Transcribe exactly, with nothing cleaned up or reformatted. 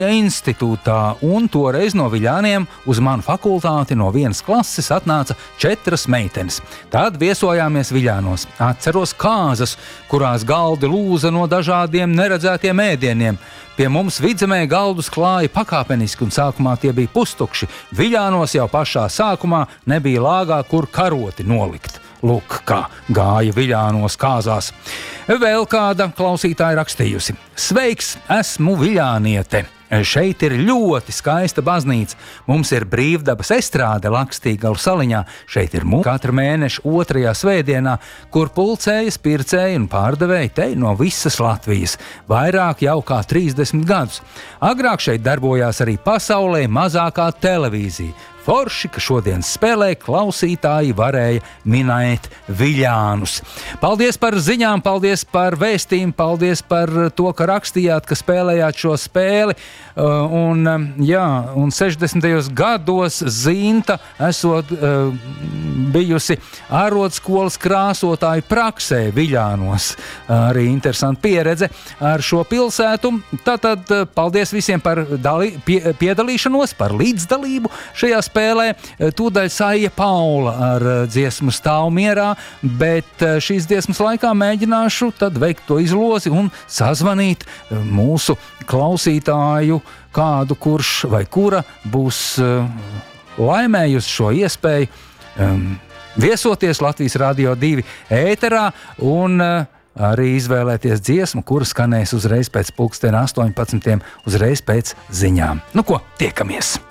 institūtā, un toreiz no Viļāniem uz manu fakultāti no vienas klases atnāca četras meitenes. Tad viesojāmies Viļānos. Atceros kāzas, kurās galdi lūza no dažādiem neredzētiem ēdieniem. Pie mums Vidzemē galdus klāja pakāpeniski, un sākumā tie bija pustukši. Viļānos jau pašā sākumā nebija lāgā, kur karoti nolikt. Lūk, kā gāja Viļānos kāzās. Vēl kāda klausītāja rakstījusi: Sveiks, esmu viļāniete! Šeit ir ļoti skaista baznīca. Mums ir brīvdabas estrāde Lakstīgalu saliņā. Šeit ir mūsu katra mēneša otrajā svētdienā, kur pulcējas, pircēji un pārdevēji te no visas Latvijas. Vairāk jau kā trīsdesmit gadus. Agrāk šeit darbojās arī pasaulē mazākā televīzija. Forši, ka šodienas spēlē klausītāji varēja minēt Viļānus. Paldies par ziņām, paldies par vēstījumu, paldies par to, ka rakstījāt, ka spēlējāt šo spēli. Un, jā, un sešdesmitajos gados Zinta esot uh, bijusi ārodskolas krāsotāju praksē Viļānos. Arī interesanta pieredze ar šo pilsētu. Tātad paldies visiem par dali, pie, piedalīšanos, par līdzdalību šajā spēlē. Tūdaļ Saija Paula ar dziesmu Stāv mierā, bet šīs dziesmas laikā mēģināšu tad veikt to izlozi un sazvanīt mūsu klausītāju, kādu, kurš vai kura būs uh, laimējusi šo iespēju um, viesoties Latvijas Radio divi ēterā un uh, arī izvēlēties dziesmu, kura skanēs uzreiz pēc pulksteni astoņpadsmitiem, uzreiz pēc ziņām. Nu ko, tiekamies!